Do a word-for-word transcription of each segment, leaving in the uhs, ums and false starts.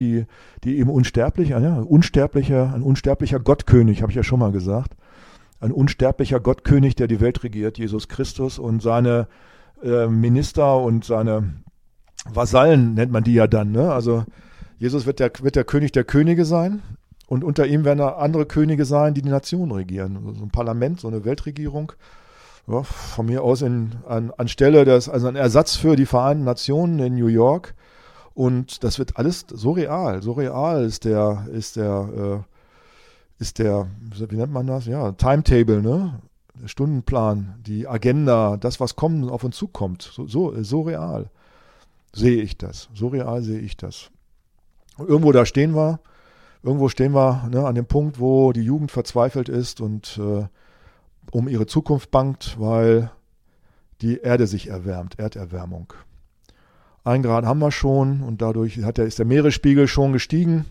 die, die eben unsterblich, ja, unsterblicher, ein unsterblicher Gottkönig, habe ich ja schon mal gesagt. Ein unsterblicher Gottkönig, der die Welt regiert, Jesus Christus, und seine äh, Minister und seine Vasallen nennt man die ja dann. Ne? Also Jesus wird der, wird der König der Könige sein und unter ihm werden andere Könige sein, die die Nation regieren. Also so ein Parlament, so eine Weltregierung. Ja, von mir aus in, an, anstelle des, also ein Ersatz für die Vereinten Nationen in New York. Und das wird alles so real. So real ist der, ist der, äh, ist der, wie nennt man das? Ja, Timetable, ne? Der Stundenplan, die Agenda, das, was kommen, auf uns zukommt. So, so, so real sehe ich das. So real sehe ich das. Und irgendwo da stehen wir, irgendwo stehen wir ne, an dem Punkt, wo die Jugend verzweifelt ist und äh, um ihre Zukunft bangt, weil die Erde sich erwärmt, Erderwärmung. Ein Grad haben wir schon und dadurch hat der, ist der Meeresspiegel schon gestiegen.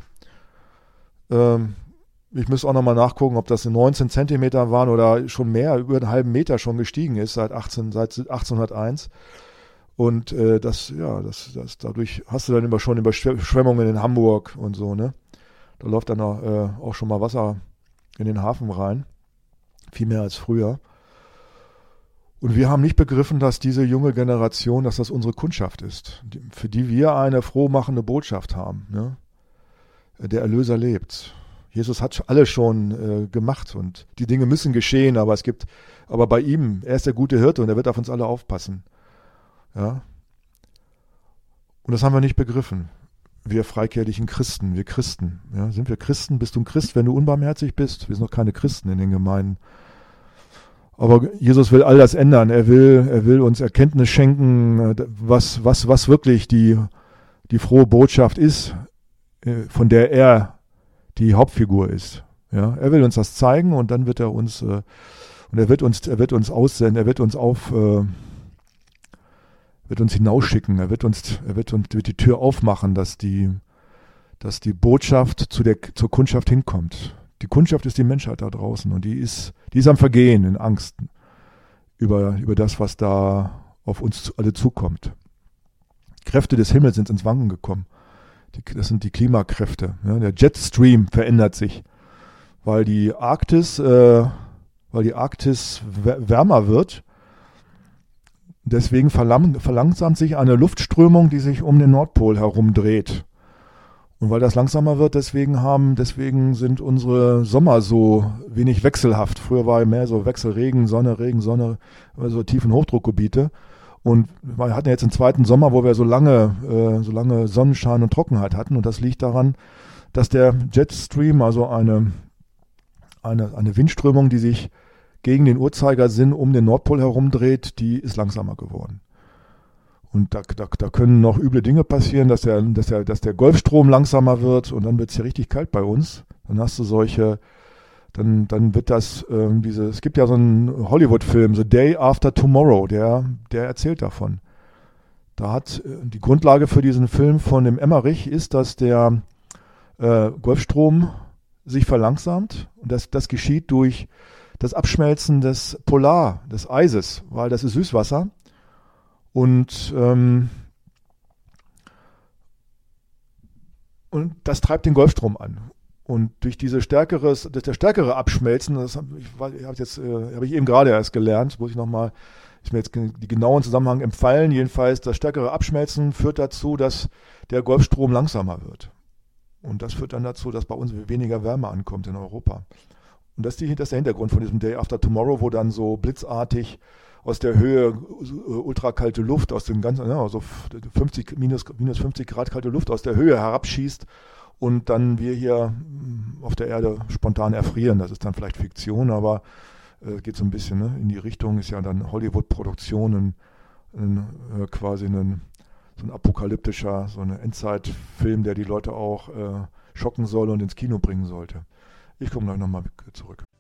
Ähm, ich müsste auch nochmal nachgucken, ob das neunzehn Zentimeter waren oder schon mehr, über einen halben Meter schon gestiegen ist seit, achtzehn, seit achtzehnhunderteins. Und äh, das, ja, das, das, dadurch hast du dann immer schon Überschwemmungen in Hamburg und so, ne? Da läuft dann auch, äh, auch schon mal Wasser in den Hafen rein. Viel mehr als früher. Und wir haben nicht begriffen, dass diese junge Generation, dass das unsere Kundschaft ist, die, für die wir eine frohmachende Botschaft haben. Ne? Der Erlöser lebt. Jesus hat alles schon äh, gemacht und die Dinge müssen geschehen, aber es gibt, aber bei ihm, er ist der gute Hirte und er wird auf uns alle aufpassen. Ja? Und das haben wir nicht begriffen. Wir freikirchlichen Christen, wir Christen. Ja? Sind wir Christen? Bist du ein Christ, wenn du unbarmherzig bist? Wir sind noch keine Christen in den Gemeinden. Aber Jesus will all das ändern. Er will, er will uns Erkenntnis schenken, was, was, was wirklich die, die frohe Botschaft ist, von der er die Hauptfigur ist. Ja, er will uns das zeigen und dann wird er uns, und er wird uns, er wird uns aussenden, er wird uns auf, wird uns hinausschicken, er wird uns, er wird uns wird die Tür aufmachen, dass die, dass die Botschaft zu der, zur Kundschaft hinkommt. Die Kundschaft ist die Menschheit da draußen und die ist, die ist am Vergehen in Angst über, über das, was da auf uns alle zukommt. Kräfte des Himmels sind ins Wanken gekommen. Die, das sind die Klimakräfte. Ja, der Jetstream verändert sich, weil die Arktis, äh, weil die Arktis wärmer wird. Deswegen verlang, verlangsamt sich eine Luftströmung, die sich um den Nordpol herum dreht. Und weil das langsamer wird, deswegen haben, deswegen sind unsere Sommer so wenig wechselhaft. Früher war mehr so Wechselregen, Sonne, Regen, Sonne, so tiefen Hochdruckgebiete. Und wir hatten jetzt einen zweiten Sommer, wo wir so lange, äh, so lange Sonnenschein und Trockenheit hatten. Und das liegt daran, dass der Jetstream, also eine, eine, eine Windströmung, die sich gegen den Uhrzeigersinn um den Nordpol herumdreht, die ist langsamer geworden. Und da, da, da können noch üble Dinge passieren, dass der, dass der, dass der Golfstrom langsamer wird und dann wird es ja richtig kalt bei uns. Dann hast du solche, dann, dann wird das, ähm, diese, es gibt ja so einen Hollywood-Film, The Day After Tomorrow, der, der erzählt davon. Da hat äh, die Grundlage für diesen Film von dem Emmerich ist, dass der äh, Golfstrom sich verlangsamt und das, das geschieht durch das Abschmelzen des Polar, des Eises, weil das ist Süßwasser. Und, ähm, und das treibt den Golfstrom an. Und durch diese stärkeres, das der stärkere Abschmelzen, das habe ich, hab jetzt, äh, hab ich eben gerade erst gelernt, muss ich nochmal, ist mir jetzt die genauen Zusammenhang empfallen. Jedenfalls, das stärkere Abschmelzen führt dazu, dass der Golfstrom langsamer wird. Und das führt dann dazu, dass bei uns weniger Wärme ankommt in Europa. Und das ist, die, das ist der Hintergrund von diesem Day After Tomorrow, wo dann so blitzartig aus der Höhe ultrakalte Luft, aus dem ganzen, ja, also fünfzig, minus, minus fünfzig Grad kalte Luft aus der Höhe herabschießt und dann wir hier auf der Erde spontan erfrieren. Das ist dann vielleicht Fiktion, aber äh, geht so ein bisschen ne, in die Richtung, ist ja dann Hollywood-Produktion, ein, äh, quasi ein, so ein apokalyptischer, so ein Endzeitfilm, der die Leute auch äh, schocken soll und ins Kino bringen sollte. Ich komme gleich nochmal zurück.